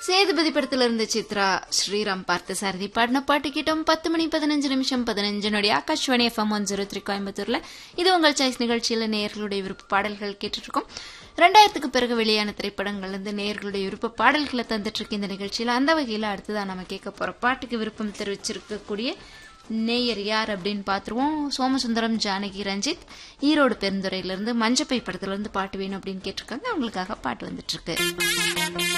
சேதுபதி படத்துல இருந்த சித்ரா ஸ்ரீராம் பார்த்த சாரதி பாடின பாட்டு கேட்டோம். 10:15 ஆகாஷ்வாணி FM 103 கோயம்புத்தூர்ல இது உங்கள் சாய்ஸ் நிகழ்ச்சியில நேயர்களுடைய விருப்ப பாடல்கள் கேட்டுட்டு இருக்கோம். 2000க்கு பிறகு வெளியான திரைப்படங்கள்ல இருந்து நேயர்களுடைய விருப்ப பாடல்களை தந்துட்டு இருக்கு இந்த நிகழ்ச்சியில. அந்த வகையில அடுத்ததான் நம்ம கேட்க போற பாட்டுக்கு விருப்பம் தெரிவிச்சிருக்கக்கூடிய நேயர் யார் அப்படின்னு பாத்துருவோம். சோமசுந்தரம் ஜானகி ரஞ்சித் ஈரோடு பெருந்துறையில இருந்து மஞ்சப்பை படத்துல இருந்து பாட்டு வேணும் அப்படின்னு கேட்டிருக்காங்க. அவங்களுக்காக பாட்டு வந்துட்டு இருக்கு.